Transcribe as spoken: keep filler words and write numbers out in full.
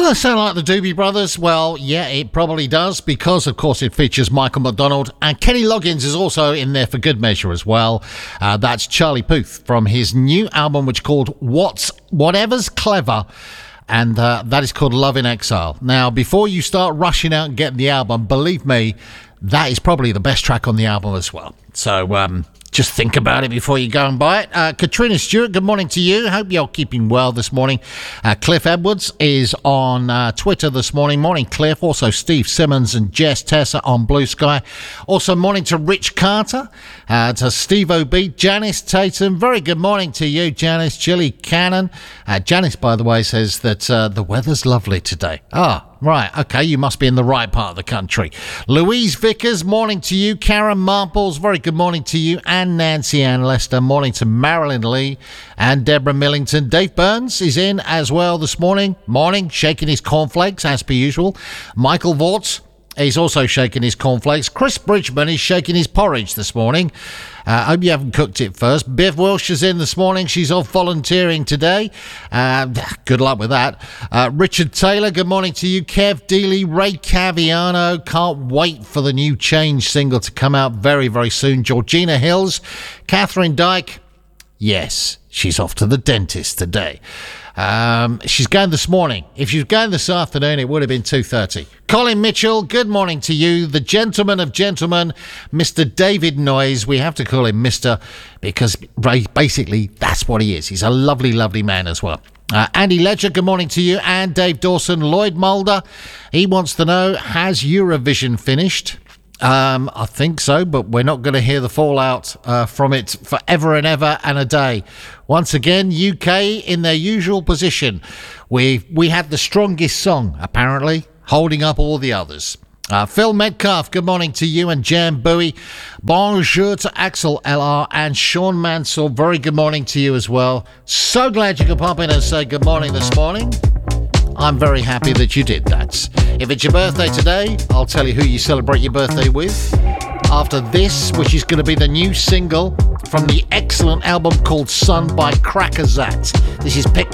Doesn't sound like the Doobie Brothers? Well, yeah, it probably does, because, of course, it features Michael McDonald, and Kenny Loggins is also in there for good measure as well. Uh, that's Charlie Puth from his new album, which is called What's Whatever's Clever, and uh, that is called Love in Exile. Now, before you start rushing out and getting the album, believe me, that is probably the best track on the album as well. So, um... just think about it before you go and buy it. Uh, Katrina Stewart, good morning to you. Hope you're keeping well this morning. Uh, Cliff Edwards is on uh, Twitter this morning. Morning, Cliff. Also, Steve Simmons and Jess Tessa on Blue Sky. Also, morning to Rich Carter, uh, to Steve O'B, Janice Tatum. Very good morning to you, Janice. Jilly Cannon. Uh, Janice, by the way, says that uh, the weather's lovely today. Ah, right, okay, you must be in the right part of the country. Louise Vickers, morning to you. Karen Marples, very good morning to you. And Nancy Ann Lester, morning to Marilyn Lee and Deborah Millington. Dave Burns is in as well this morning. Morning, shaking his cornflakes as per usual. Michael Vorts, he's also shaking his cornflakes. Chris Bridgman is shaking his porridge this morning. I uh, hope you haven't cooked it first. Biv Welsh is in this morning. She's off volunteering today. Uh, good luck with that. Uh, Richard Taylor, good morning to you. Kev Dealey, Ray Caviano. Can't wait for the new Change single to come out very, very soon. Georgina Hills. Catherine Dyke. Yes, she's off to the dentist today. Um, she's going this morning. If she was going this afternoon, it would have been two thirty. Colin Mitchell, good morning to you. The gentleman of gentlemen, Mister David Noyes. We have to call him Mister because basically that's what he is. He's a lovely, lovely man as well. Uh, Andy Ledger, good morning to you. And Dave Dawson. Lloyd Mulder, he wants to know, has Eurovision finished? Um, I think so, but we're not going to hear the fallout uh, from it forever and ever and a day. Once again, U K in their usual position. We we had the strongest song, apparently, holding up all the others. Uh, Phil Metcalf, good morning to you, and Jan Bowie. Bonjour to Axel L R and Sean Mansell. Very good morning to you as well. So glad you could pop in and say good morning this morning. I'm very happy that you did that. If it's your birthday today, I'll tell you who you celebrate your birthday with after this, which is going to be the new single from the excellent album called Sun by Crackazat. This is Pick